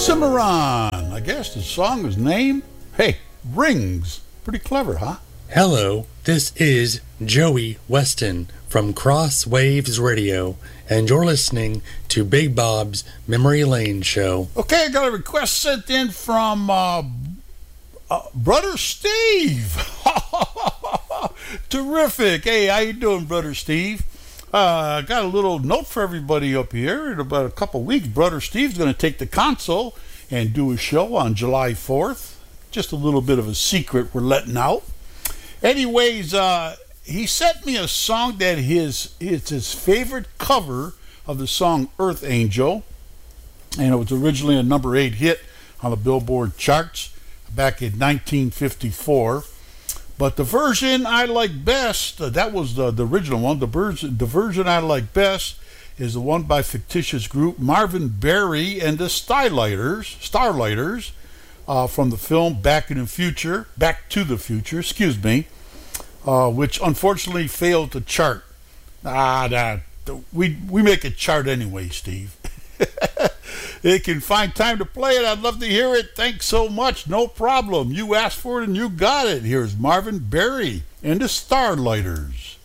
Cimarron. I guess the song is named, hey, Rings. Pretty clever, huh? Hello, this is Joey Weston from Cross Waves Radio, and you're listening to Big Bob's Memory Lane Show. Okay, I got a request sent in from Brother Steve. Terrific. Hey, how you doing, Brother Steve? I got a little note for everybody up here. In about a couple weeks, Brother Steve's going to take the console and do a show on July 4th. Just a little bit of a secret we're letting out. Anyways, he sent me a song that it's his favorite cover of the song Earth Angel. And it was originally a number 8 hit on the Billboard charts back in 1954. But the version I like best, that was the original one. The version I like best is the one by fictitious group Marvin Berry and the Starlighters, from the film Back to the Future, which unfortunately failed to chart. We make it chart anyway, Steve. They can find time to play it. I'd love to hear it. Thanks so much. No problem. You asked for it and you got it. Here's Marvin Berry and the Starlighters.